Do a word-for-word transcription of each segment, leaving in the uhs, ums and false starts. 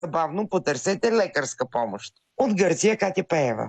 Бавно потърсете лекарска помощ. От Гърция Катя Пеева.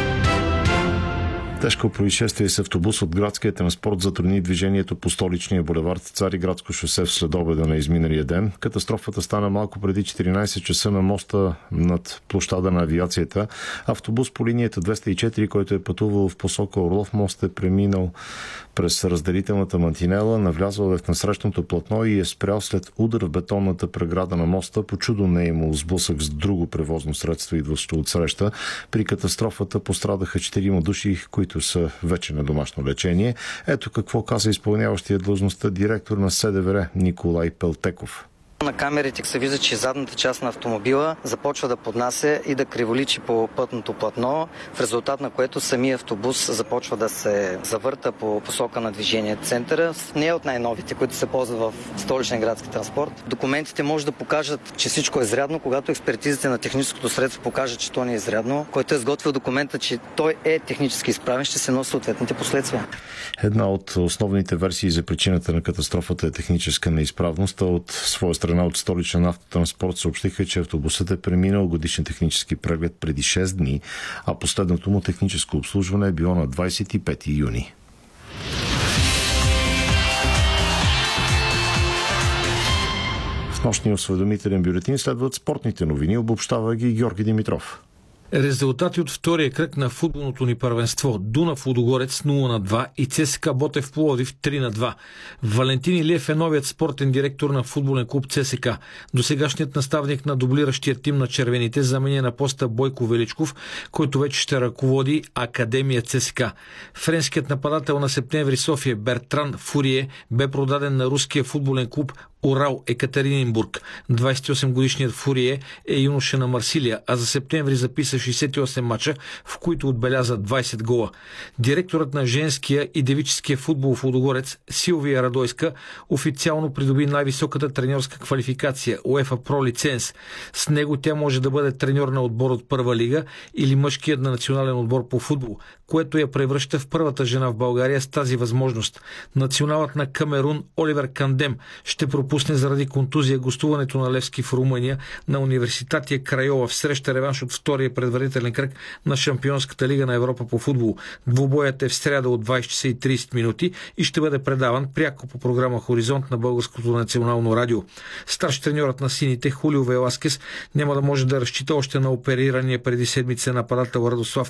Тежко происшествие с автобус от градския транспорт затрудни движението по столичния булевард Цариградско шосе в следобеда на изминалия ден. Катастрофата стана малко преди четиринайсет часа на моста над площада на авиацията. Автобус по линията двеста и четири, който е пътувал в посока Орлов мост, е преминал през разделителната мантинела, навлязъл е в насрещното платно и е спрял след удар в бетонната преграда на моста. По чудо не е имал сблъсък с друго превозно средство, идващо от среща. При катастрофата пострадаха четирима души, които са вече на домашно лечение. Ето какво каза изпълняващия длъжността директор на СДВР Николай Пелтеков. На камерите се вижда, че задната част на автомобила започва да поднася и да криволичи по пътното платно, в резултат на което самия автобус започва да се завърта по посока на движение центъра. Не е от най-новите, които се ползват в столичния градски транспорт. Документите може да покажат, че всичко е изрядно, когато експертизите на техническото средство покажат, че то не е изрядно. Който е изготвил документа, че той е технически изправен, ще се носи съответните последствия. Една от основните версии за причината на катастрофата е техническа неизправност, а от своя страна от столичен автотранспорт съобщиха, че автобусът е преминал годишен технически преглед преди шест дни, а последното му техническо обслужване е било на двайсет и пети юни. В нощния осведомителен бюлетин следват спортните новини, обобщава ги Георги Димитров. Резултати от втория кръг на футболното ни първенство. Дунав Лудогорец нула на два и ЦСКА Ботев Пловдив три на два. Валентин Илиев е новият спортен директор на футболен клуб ЦСКА. Досегашният наставник на дублиращия тим на червените заменя на поста Бойко Величков, който вече ще ръководи Академия ЦСКА. Френският нападател на Септември София Бертран Фурие бе продаден на руския футболен клуб Урал Екатеринбург. двайсет и осем годишният Фурие е юноша на Марсилия, а за септември записа шейсет и осем мача, в които отбеляза двайсет гола. Директорът на женския и девическия футбол в Лудогорец Силвия Радойска официално придоби най-високата треньорска квалификация УЕФА Про лиценз. С него тя може да бъде треньор на отбор от първа лига или мъжкият на национален отбор по футбол, което я превръща в първата жена в България с тази възможност. Националът на Камерун Оливер Кандем ще пропусне заради контузия гостуването на Левски в Румъния на Университатия Крайова в среща реванш от втория предварителен кръг на Шампионската лига на Европа по футбол. Двубоят е в сряда от двайсет часа и трийсет минути и ще бъде предаван пряко по програма Хоризонт на Българското национално радио. Старш треньорът на сините Хулио Веласкес няма да може да разчита още на оперирания преди седмица нападател Радослав